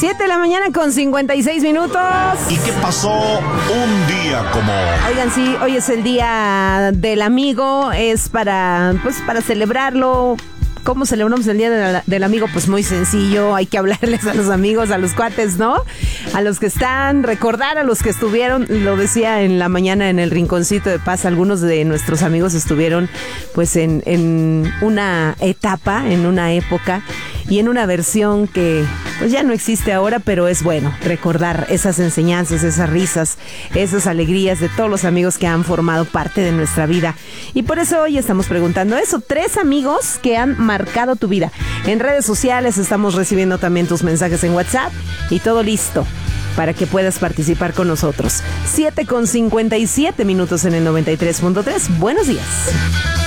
7 de la mañana con 56 minutos. ¿Y qué pasó un día como hoy? Oigan, sí, hoy es el día del amigo, es para celebrarlo. ¿Cómo celebramos el día del amigo? Pues muy sencillo, hay que hablarles a los amigos, a los cuates, ¿no? A los que están, recordar a los que estuvieron, lo decía en la mañana en el Rinconcito de Paz, algunos de nuestros amigos estuvieron pues en una etapa, en una época y en una versión que pues ya no existe ahora, pero es bueno recordar esas enseñanzas, esas risas, esas alegrías de todos los amigos que han formado parte de nuestra vida. Y por eso hoy estamos preguntando eso, 3 amigos que han marcado tu vida. En redes sociales estamos recibiendo también tus mensajes en WhatsApp y todo listo para que puedas participar con nosotros. 7:57 minutos en el 93.3. Buenos días.